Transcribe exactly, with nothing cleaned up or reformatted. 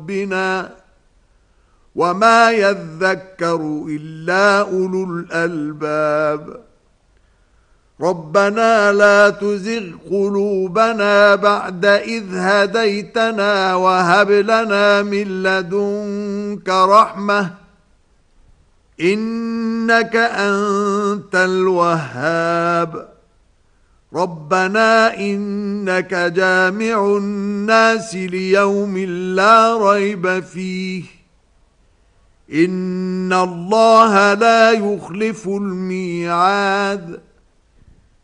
ربنا وما يذكر إلا أولو الألباب ربنا لا تزغ قلوبنا بعد إذ هديتنا وهب لنا من لدنك رحمة إنك أنت الوهاب ربنا إنك جامع الناس ليوم لا ريب فيه إن الله لا يخلف الميعاد